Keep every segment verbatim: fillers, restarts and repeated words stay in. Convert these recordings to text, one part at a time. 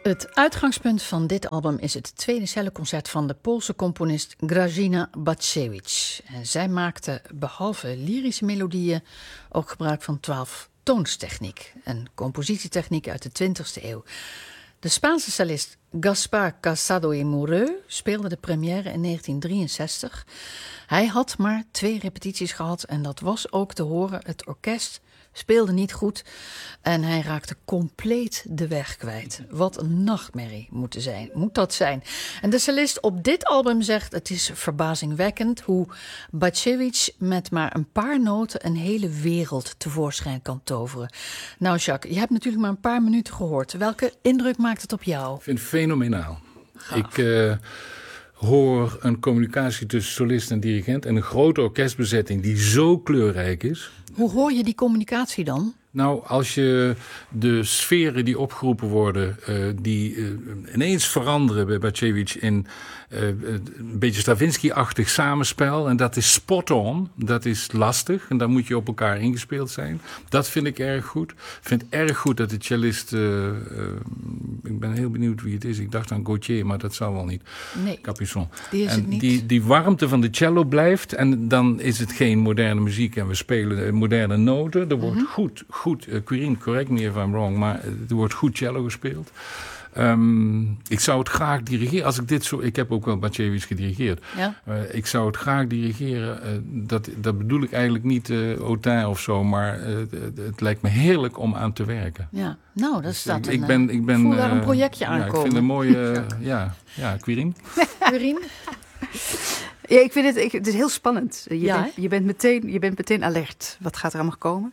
Het uitgangspunt van dit album is het tweede celloconcert van de Poolse componist Grażyna Bacewicz. En zij maakte behalve lyrische melodieën ook gebruik van twaalftoonstechniek, een compositietechniek uit de twintigste eeuw. De Spaanse cellist Gaspar Casado y Moureux speelde de première in negentien drieënzestig. Hij had maar twee repetities gehad en dat was ook te horen. Het orkest speelde niet goed en hij raakte compleet de weg kwijt. Wat een nachtmerrie moet, zijn, moet dat zijn. En de cellist op dit album zegt: het is verbazingwekkend hoe Bacewicz met maar een paar noten een hele wereld tevoorschijn kan toveren. Nou Jacques, je hebt natuurlijk maar een paar minuten gehoord. Welke indruk maakt het op jou? Ik vind het fenomenaal. Gaaf. Ik uh, hoor een communicatie tussen solist en dirigent en een grote orkestbezetting die zo kleurrijk is. Hoe hoor je die communicatie dan? Nou, als je de sferen die opgeroepen worden, uh, die uh, ineens veranderen bij Bacewicz in uh, een beetje Stravinsky-achtig samenspel. En dat is spot on, dat is lastig en daar moet je op elkaar ingespeeld zijn. Dat vind ik erg goed. Ik vind het erg goed dat de cellist, uh, uh, ik ben heel benieuwd wie het is. Ik dacht aan Gautier, maar dat zal wel niet. Nee, Capuçon. Die is en het niet. Die, die warmte van de cello blijft en dan is het geen moderne muziek en we spelen moderne noten. Er wordt mm-hmm. goed, goed, uh, Quirin, correct me if I'm wrong, maar er wordt goed cello gespeeld. Um, ik zou het graag dirigeren. Als ik dit zo, ik heb ook wel Bacewicz gedirigeerd. Ja. Uh, ik zou het graag dirigeren. Uh, dat, dat bedoel ik eigenlijk niet uh, Autain of zo, maar uh, het, het lijkt me heerlijk om aan te werken. Ja, nou, dat staat dus een, ik ben, ik ben, voel daar een uh, projectje ja, aankomen. Ik vind een mooie, uh, ja, ja, Quirin. Quirin? Ja, ik vind het, ik, het is heel spannend. Je, ja, bent, je, bent meteen, je bent meteen alert. Wat gaat er allemaal komen?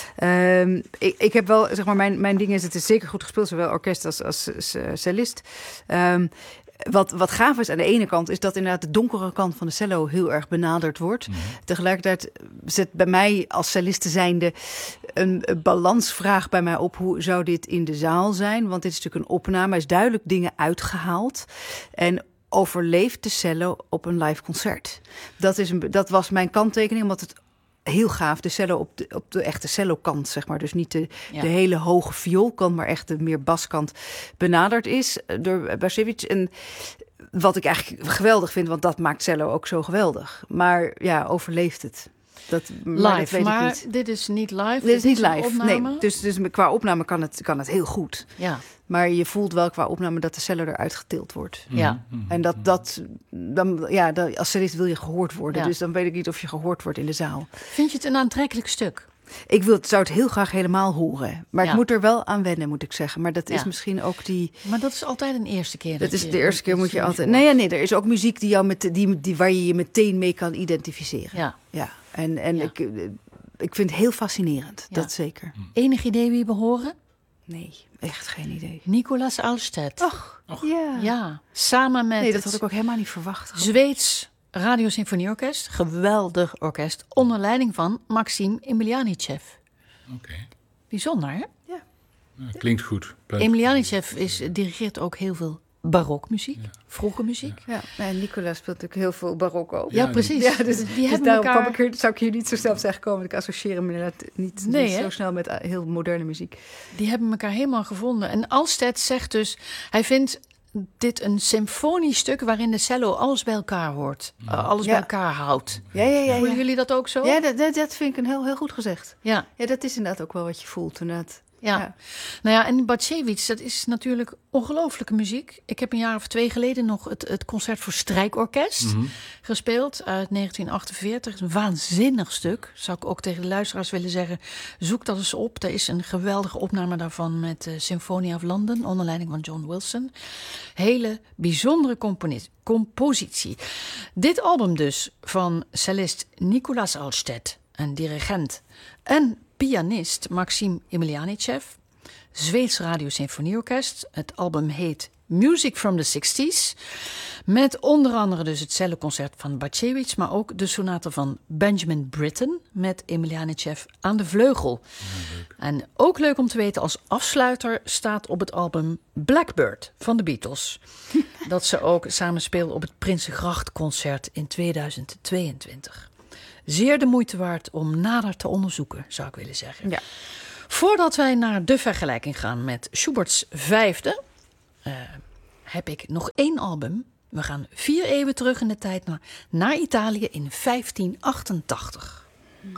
Um, ik, ik heb wel, zeg maar, mijn, mijn ding is, het is zeker goed gespeeld, zowel orkest als, als, als uh, cellist. Um, Wat, wat gaaf is aan de ene kant, is dat inderdaad de donkere kant van de cello heel erg benaderd wordt. Mm-hmm. Tegelijkertijd zet bij mij als celliste zijnde een, een balansvraag bij mij op. Hoe zou dit in de zaal zijn? Want dit is natuurlijk een opname. Er is duidelijk dingen uitgehaald. En overleeft de cello op een live concert? Dat, is een, dat was mijn kanttekening, omdat het heel gaaf, de cello op de, op de echte cellokant, zeg maar. Dus niet de, ja. de hele hoge vioolkant, maar echt de meer baskant benaderd is door Bacewicz. En wat ik eigenlijk geweldig vind, want dat maakt cello ook zo geweldig. Maar ja, overleeft het? Dat, maar live, dat maar niet. dit is niet live? Dit, dit is niet live, opname? nee. Dus, dus qua opname kan het, kan het heel goed. Ja. Maar je voelt wel qua opname dat de cello eruit getild wordt. Ja. En dat, dat, dan, ja, dat, als cellist wil je gehoord worden. Ja. Dus dan weet ik niet of je gehoord wordt in de zaal. Vind je het een aantrekkelijk stuk? Ik wil, zou het heel graag helemaal horen. Maar ja. ik moet er wel aan wennen, moet ik zeggen. Maar dat ja. is misschien ook die... Maar dat is altijd een eerste keer. Dat, dat is je, de eerste keer moet je altijd... Nee, ja, nee, er is ook muziek die jou met, die, die, waar je je meteen mee kan identificeren. Ja. Ja. En, en ja. Ik, ik vind het heel fascinerend, ja. dat zeker. Enig idee wie we horen? Nee, echt geen idee. Nicolas Alstedt. Och, Och. Ja. ja. Samen met nee, dat had ik ook helemaal niet verwacht. Zweeds Radiosymfonieorkest. Geweldig orkest. Onder leiding van Maxim Emelianitsev. Oké. Okay. Bijzonder, hè? Ja. ja klinkt goed. Emelianitsev is, dirigeert ook heel veel barokmuziek, ja. vroege muziek. Ja, ja. En Nicolas speelt natuurlijk heel veel barok ook. Ja, ja precies. Ja, dus, die dus daarom elkaar... ik hier, zou ik hier niet zo snel zeggen komen. Ik associeer me inderdaad niet, nee, niet zo snel met heel moderne muziek. Die hebben elkaar helemaal gevonden. En Alstedt zegt dus, hij vindt dit een symfoniestuk waarin de cello alles bij elkaar hoort. Ja. Uh, alles ja. bij elkaar houdt. Ja, ja, ja, Voelen ja. jullie dat ook zo? Ja, dat, dat, dat vind ik een heel, heel goed gezegd. Ja. Ja, dat is inderdaad ook wel wat je voelt inderdaad. Ja. ja, nou ja, en Bacewicz, dat is natuurlijk ongelooflijke muziek. Ik heb een jaar of twee geleden nog het, het concert voor strijkorkest mm-hmm. gespeeld uit negentien achtenveertig. Een waanzinnig stuk. Zou ik ook tegen de luisteraars willen zeggen, zoek dat eens op. Er is een geweldige opname daarvan met de Symphony of London onder leiding van John Wilson. Hele bijzondere componis- compositie. Dit album dus van cellist Nicolas Alstedt, een dirigent en pianist Maxim Emelianitsev, Zweeds Radiosymfonieorkest. Het album heet Music from the sixties. Met onder andere dus het celloconcert van Bacewicz, maar ook de sonate van Benjamin Britten met Emelianitsev aan de vleugel. Ja, en ook leuk om te weten, als afsluiter staat op het album Blackbird van de Beatles. Dat ze ook samen speelden op het Prinsengrachtconcert in tweeduizend tweeëntwintig. Zeer de moeite waard om nader te onderzoeken, zou ik willen zeggen. Ja. Voordat wij naar de vergelijking gaan met Schubert's vijfde, uh, heb ik nog één album. We gaan vier eeuwen terug in de tijd naar, naar Italië in vijftien achtentachtig.